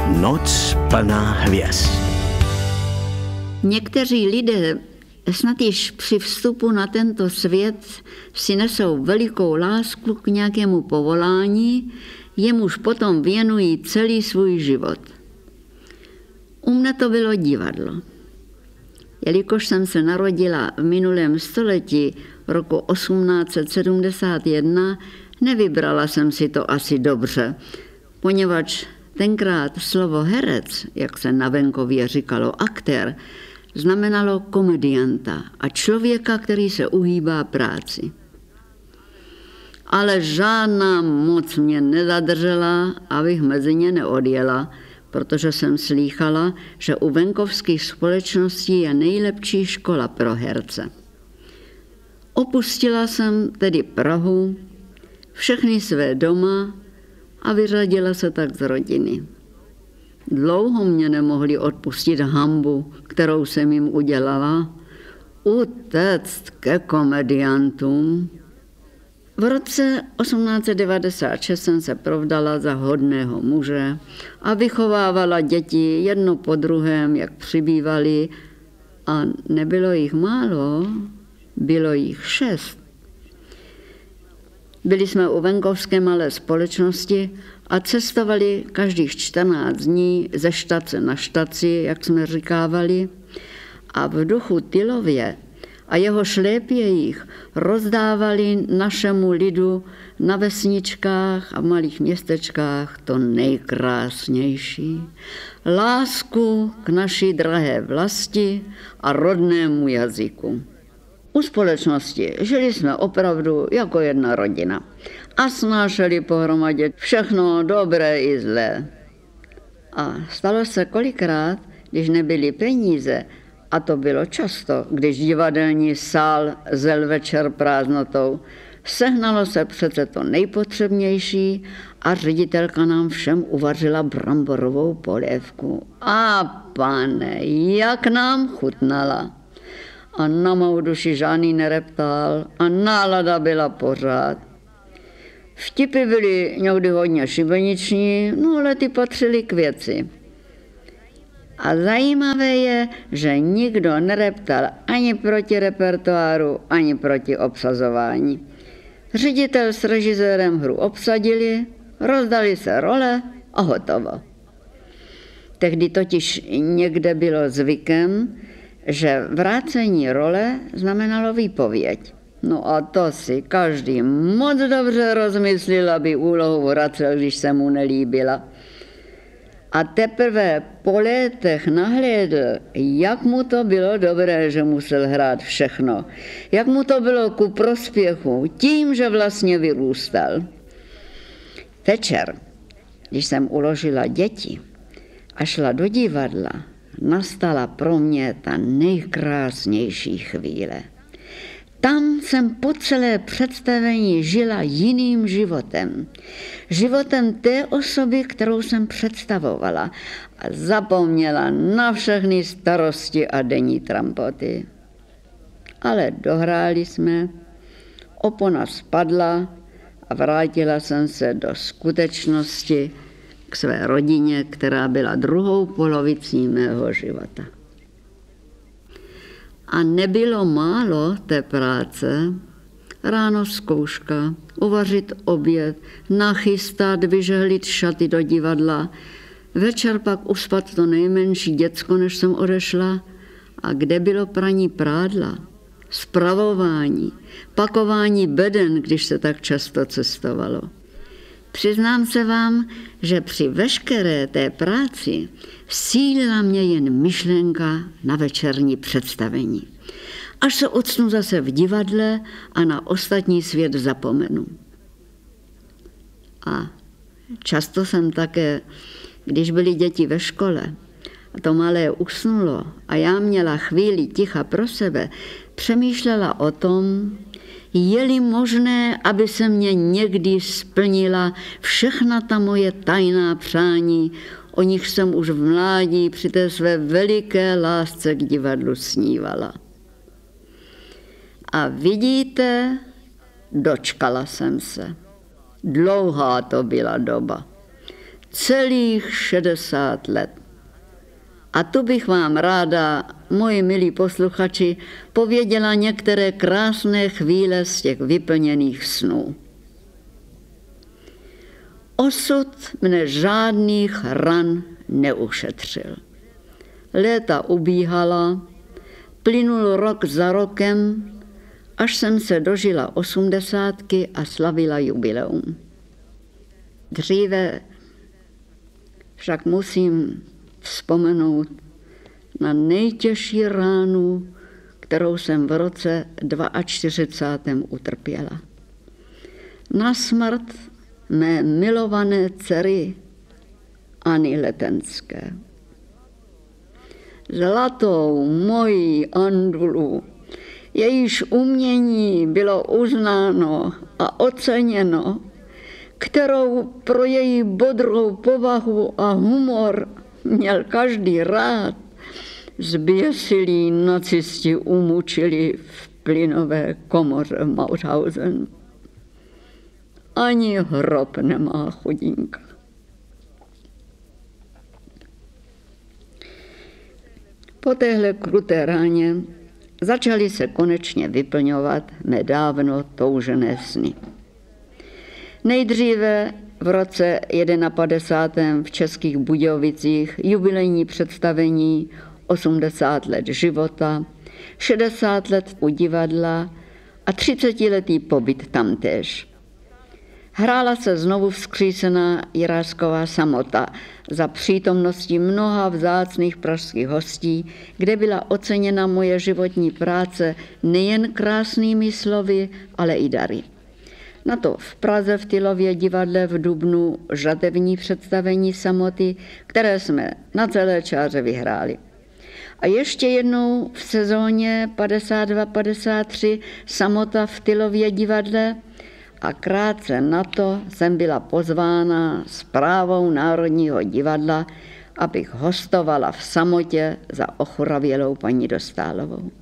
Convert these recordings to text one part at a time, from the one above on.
Noc plná hvězd. Někteří lidé snad již při vstupu na tento svět si nesou velikou lásku k nějakému povolání, jemuž potom věnují celý svůj život. U mne to bylo divadlo. Jelikož jsem se narodila v minulém století roku 1871, nevybrala jsem si to asi dobře, poněvadž tenkrát slovo herec, jak se na venkově říkalo aktér, znamenalo komedianta a člověka, který se uhýbá práci. Ale žádná moc mě nezadržela, abych mezi ně neodjela, protože jsem slýchala, že u venkovských společností je nejlepší škola pro herce. Opustila jsem tedy Prahu, všechny své doma a vyřadila se tak z rodiny. Dlouho mě nemohli odpustit hanbu, kterou jsem jim udělala, utéct ke komediantům. V roce 1896 jsem se provdala za hodného muže a vychovávala děti jedno po druhém, jak přibývali, a nebylo jich málo, bylo jich 6. Byli jsme u venkovské malé společnosti a cestovali každých 14 dní ze štace na štaci, jak jsme říkávali, a v duchu Tylově a jeho šlépějích rozdávali našemu lidu na vesničkách a malých městečkách to nejkrásnější. Lásku k naší drahé vlasti a rodnému jazyku. U společnosti žili jsme opravdu jako jedna rodina a snášeli pohromadě všechno dobré i zlé. A stalo se kolikrát, když nebyly peníze, a to bylo často, když divadelní sál zel večer prázdnotou, sehnalo se přece to nejpotřebnější a ředitelka nám všem uvařila bramborovou polévku. A pane, jak nám chutnala! A na mou duši žádný nereptal a nálada byla pořád. Vtipy byly někdy hodně šibeniční, no ale ty patřily k věci. A zajímavé je, že nikdo nereptal ani proti repertoáru, ani proti obsazování. Ředitel s režisérem hru obsadili, rozdali se role a hotovo. Tehdy totiž někde bylo zvykem, že vrácení role znamenalo výpověď. No a to si každý moc dobře rozmyslil, aby úlohu vracel, když se mu nelíbila. A teprve po letech nahlédl, jak mu to bylo dobré, že musel hrát všechno. Jak mu to bylo ku prospěchu, tím, že vlastně vyrůstal. Večer, když jsem uložila děti a šla do divadla, nastala pro mě ta nejkrásnější chvíle. Tam jsem po celé představení žila jiným životem. Životem té osoby, kterou jsem představovala a zapomněla na všechny starosti a denní trampoty. Ale dohráli jsme, opona spadla a vrátila jsem se do skutečnosti k své rodině, která byla druhou polovicí mého života. A nebylo málo té práce. Ráno zkouška, uvařit oběd, nachystat, vyžehlit šaty do divadla, večer pak uspat to nejmenší děcko, než jsem odešla. A kde bylo praní prádla, spravování, pakování beden, když se tak často cestovalo. Přiznám se vám, že při veškeré té práci sílila mě jen myšlenka na večerní představení. Až se ocnu zase v divadle a na ostatní svět zapomenu. A často jsem také, když byly děti ve škole a to malé usnulo a já měla chvíli ticha pro sebe, přemýšlela o tom, je-li možné, aby se mě někdy splnila všechna ta moje tajná přání, o nich jsem už v mládí při té své veliké lásce k divadlu snívala. A vidíte, dočkala jsem se. Dlouhá to byla doba. celých 60 let. A tu bych vám ráda, moji milí posluchači, pověděla některé krásné chvíle z těch vyplněných snů. Osud mne žádných ran neušetřil. Léta ubíhala, plynul rok za rokem, až jsem se dožila 80 a slavila jubileum. Dříve však musím vzpomenout na nejtěžší ránu, kterou jsem v roce 42. utrpěla. Na smrt mé milované dcery Anny Letenské. Zlatou mojí Andulu, jejíž umění bylo uznáno a oceněno, kterou pro její bodrou povahu a humor měl každý rád, zběsilí nacisti umučili v plynové komoře Mauthausen. Ani hrob nemá chudinka. Po téhle kruté ráně začaly se konečně vyplňovat mé dávno toužené sny. Nejdříve v roce 51. v Českých Budějovicích jubilejní představení 80 let života, 60 let u divadla a 30letý pobyt tamtéž. Hrála se znovu vzkřísená Jirášková samota za přítomnosti mnoha vzácných pražských hostí, kde byla oceněna moje životní práce nejen krásnými slovy, ale i dary. Na to v Praze v Tylově divadle v dubnu žatevní představení samoty, které jsme na celé čáře vyhráli. A ještě jednou v sezóně 52-53 samota v Tylově divadle a krátce na to jsem byla pozvána správou Národního divadla, abych hostovala v samotě za ochuravělou paní Dostálovou.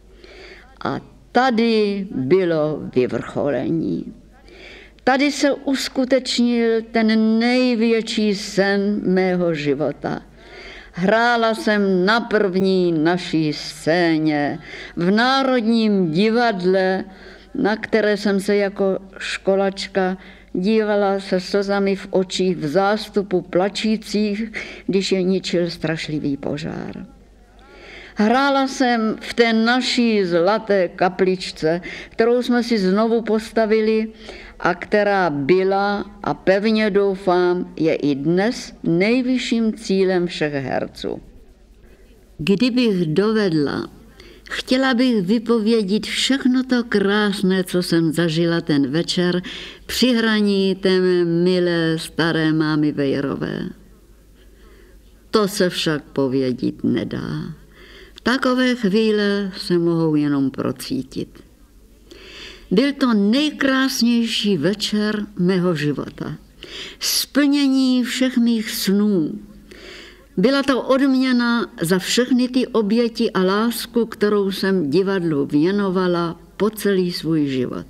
A tady bylo vyvrcholení. Tady se uskutečnil ten největší sen mého života. Hrála jsem na první naší scéně v Národním divadle, na které jsem se jako školačka dívala se slzami v očích v zástupu plačících, když je ničil strašlivý požár. Hrála jsem v té naší zlaté kapličce, kterou jsme si znovu postavili a která byla a pevně doufám, je i dnes nejvyšším cílem všech herců. Kdybych dovedla, chtěla bych vypovědět všechno to krásné, co jsem zažila ten večer při hraní té mé milé staré mámy Vejrové. To se však povědět nedá. Takové chvíle se mohou jenom procítit. Byl to nejkrásnější večer mého života. Splnění všech mých snů. Byla to odměna za všechny ty oběti a lásku, kterou jsem divadlu věnovala po celý svůj život.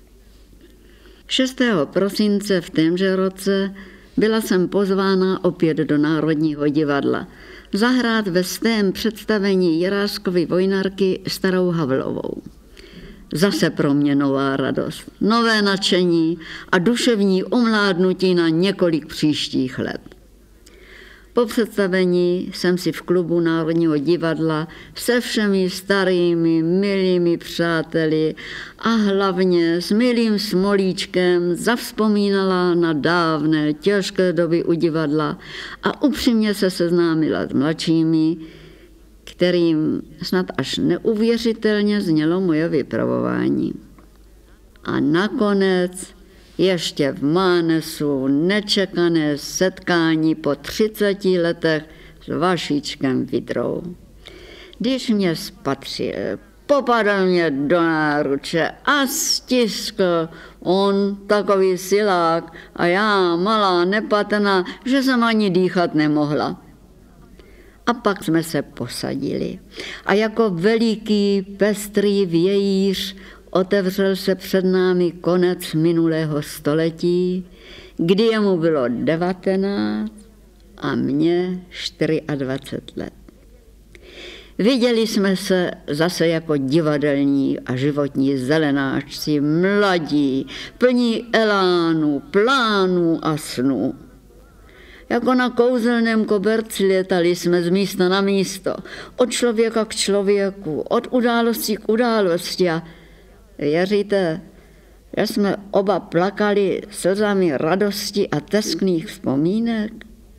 6. prosince v témže roce byla jsem pozvána opět do Národního divadla zahrát ve stém představení Jiráškovy Vojnarky Starou Havlovou. Zase pro mě nová radost, nové nadšení a duševní omládnutí na několik příštích let. Po představení jsem si v klubu Národního divadla se všemi starými, milými přáteli a hlavně s milým Smolíčkem zavzpomínala na dávné, těžké doby u divadla a upřímně se seznámila s mladšími, kterým snad až neuvěřitelně znělo moje vypravování. A nakonec ještě v Mánesu nečekané setkání po 30 letech s Vašíčkem Vidrou. Když mě spatřil, popadl mě do náruče a stiskl on takový silák a já malá nepatrná, že jsem ani dýchat nemohla. A pak jsme se posadili a jako veliký pestrý vějíř otevřel se před námi konec minulého století, kdy jemu bylo 19 a mně 24 let. Viděli jsme se zase jako divadelní a životní zelenáčci, mladí, plní elánů, plánů a snů. Jako na kouzelném koberci létali jsme z místa na místo, od člověka k člověku, od události k události a věříte, že jsme oba plakali slzami radosti a teskných vzpomínek?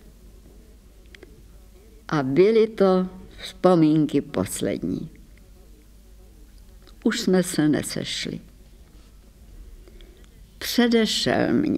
A byly to vzpomínky poslední. Už jsme se nesešli. Předešel mě.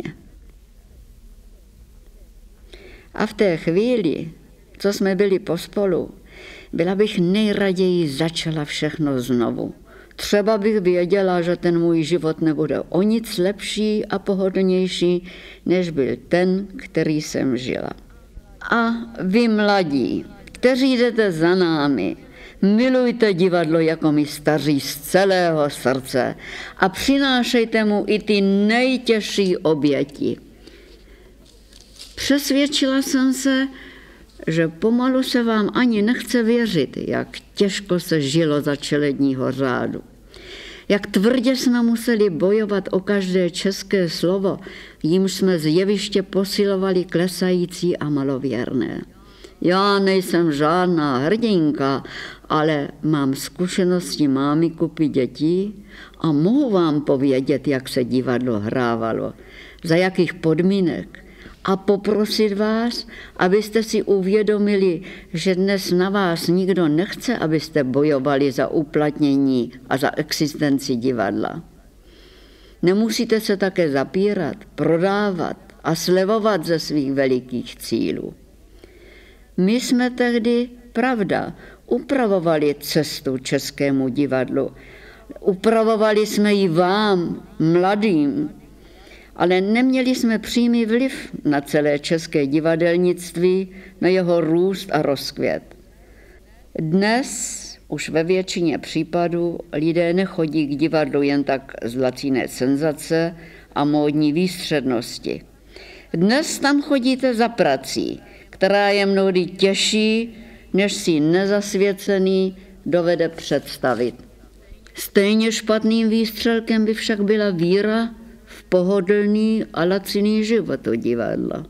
A v té chvíli, co jsme byli pospolu, byla bych nejraději začala všechno znovu. Třeba bych věděla, že ten můj život nebude o nic lepší a pohodlnější, než byl ten, který jsem žila. A vy mladí, kteří jdete za námi, milujte divadlo jako my staří z celého srdce a přinášejte mu i ty nejtěžší oběti. Přesvědčila jsem se, že pomalu se vám ani nechce věřit, jak těžko se žilo za čeledního řádu. Jak tvrdě jsme museli bojovat o každé české slovo, jímž jsme z jeviště posilovali klesající a malověrné. Já nejsem žádná hrdinka, ale mám zkušenosti mámy kupy dětí a mohu vám povědět, jak se divadlo hrávalo, za jakých podmínek. A poprosit vás, abyste si uvědomili, že dnes na vás nikdo nechce, abyste bojovali za uplatnění a za existenci divadla. Nemusíte se také zapírat, prodávat a slevovat ze svých velikých cílů. My jsme tehdy, pravda, upravovali cestu českému divadlu. Upravovali jsme ji vám, mladým, ale neměli jsme přímý vliv na celé české divadelnictví, na jeho růst a rozkvět. Dnes už ve většině případů lidé nechodí k divadlu jen tak z laciné senzace a módní výstřednosti. Dnes tam chodíte za prací, která je mnohdy těžší, než si nezasvěcený dovede představit. Stejně špatným výstřelkem by však byla víra v pohodlný a laciný život u divadla.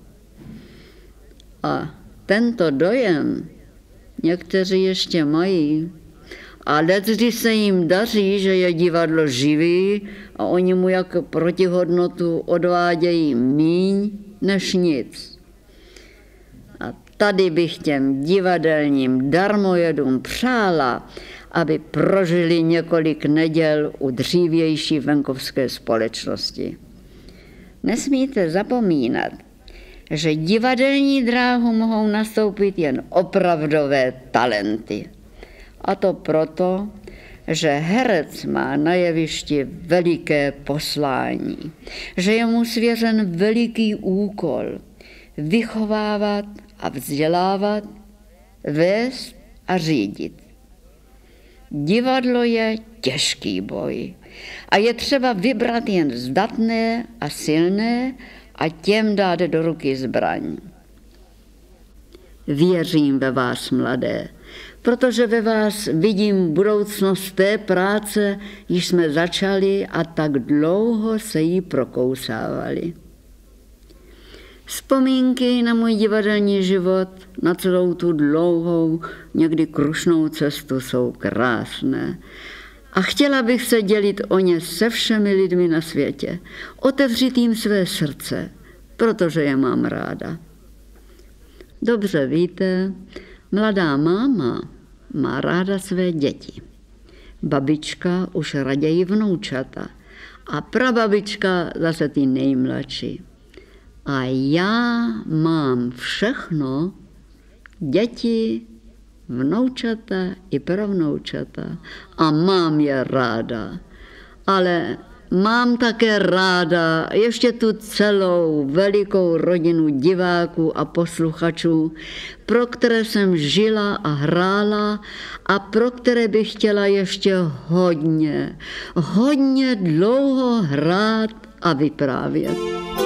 A tento dojem někteří ještě mají, a leckdy se jim daří, že je divadlo živý a oni mu jako protihodnotu odvádějí míň než nic. A tady bych těm divadelním darmojedům přála, aby prožili několik neděl u dřívější venkovské společnosti. Nesmíte zapomínat, že divadelní dráhu mohou nastoupit jen opravdové talenty. A to proto, že herec má na jevišti veliké poslání, že je mu svěřen veliký úkol vychovávat a vzdělávat, vést a řídit. Divadlo je těžký boj a je třeba vybrat jen zdatné a silné a těm dát do ruky zbraň. Věřím ve vás, mladé, protože ve vás vidím budoucnost té práce, již jsme začali a tak dlouho se jí prokousávali. Vzpomínky na můj divadelní život, na celou tu dlouhou, někdy krušnou cestu jsou krásné. A chtěla bych se dělit o ně se všemi lidmi na světě, otevřít jim své srdce, protože je mám ráda. Dobře víte, mladá máma má ráda své děti. Babička už raději vnoučata a prababička zase ty nejmladší. A já mám všechno, děti, vnoučata i pravnoučata a mám je ráda. Ale mám také ráda ještě tu celou velikou rodinu diváků a posluchačů, pro které jsem žila a hrála a pro které bych chtěla ještě hodně dlouho hrát a vyprávět.